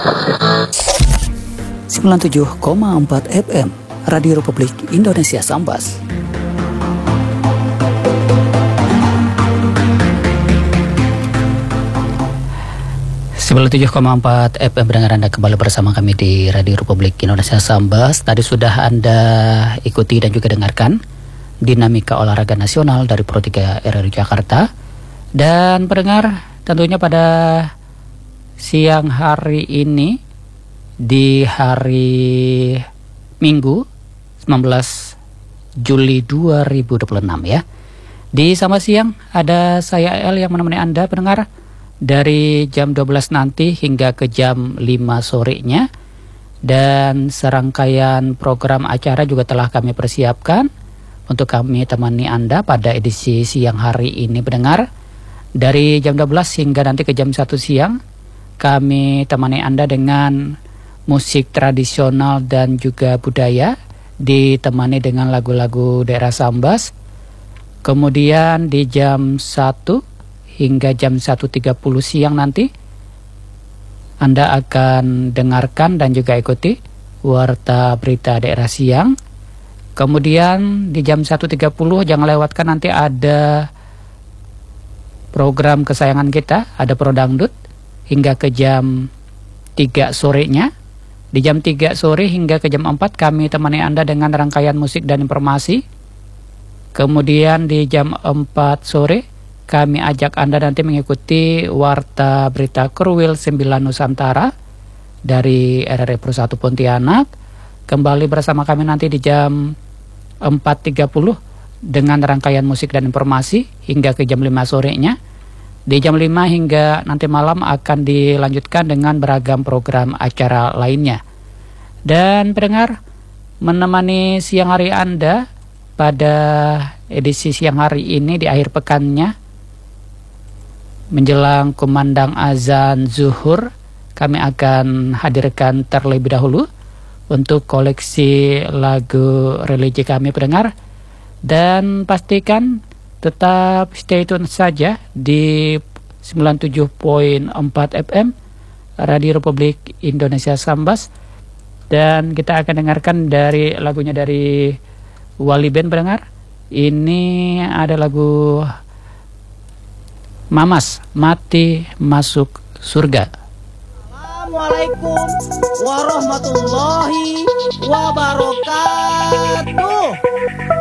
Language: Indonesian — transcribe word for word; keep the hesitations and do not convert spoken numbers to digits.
sembilan puluh tujuh koma empat F M Radio Republik Indonesia Sambas. sembilan puluh tujuh koma empat F M pendengar Anda kembali bersama kami di Radio Republik Indonesia Sambas. Tadi sudah Anda ikuti dan juga dengarkan dinamika olahraga nasional dari Pro tiga R R I Jakarta. Dan pendengar, tentunya pada siang hari ini di hari Minggu sembilan belas Juli dua ribu dua puluh enam ya. Di Sama Siang ada saya El yang menemani Anda pendengar dari jam dua belas nanti hingga ke jam lima sorenya. Dan serangkaian program acara juga telah kami persiapkan untuk kami temani Anda pada edisi siang hari ini pendengar. Dari jam dua belas hingga nanti ke jam satu siang kami temani Anda dengan musik tradisional dan juga budaya, ditemani dengan lagu-lagu daerah Sambas. Kemudian di jam satu hingga jam satu tiga puluh siang nanti Anda akan dengarkan dan juga ikuti Warta Berita Daerah Siang. Kemudian di jam satu tiga puluh jangan lewatkan, nanti ada program kesayangan kita, ada Pro Dangdut hingga ke jam tiga sorenya. Di jam tiga sore hingga ke jam empat kami temani Anda dengan rangkaian musik dan informasi. Kemudian di jam empat sore kami ajak Anda nanti mengikuti Warta Berita Krwil sembilan Nusantara dari R R I Pro satu Pontianak. Kembali bersama kami nanti di jam empat tiga puluh dengan rangkaian musik dan informasi hingga ke jam lima sorenya. Di jam lima hingga nanti malam akan dilanjutkan dengan beragam program acara lainnya. Dan pendengar, menemani siang hari Anda pada edisi siang hari ini di akhir pekannya menjelang kumandang azan zuhur, kami akan hadirkan terlebih dahulu untuk koleksi lagu religi kami pendengar. Dan pastikan tetap stay tune saja di sembilan puluh tujuh koma empat F M Radio Republik Indonesia Sambas. Dan kita akan dengarkan dari lagunya dari Wali Band pendengar. Ini ada lagu Mamas, Mati Masuk Surga. Assalamualaikum warahmatullahi wabarakatuh.